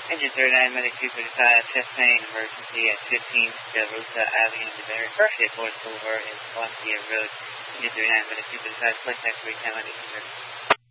Engine 39, Medic 235, chest pain, emergency at 15 De Rosa Avenue, DeBerry. First Airport Boulevard is Valencia Road. Engine 39, Medic 235, flight tax 310, Medic 235.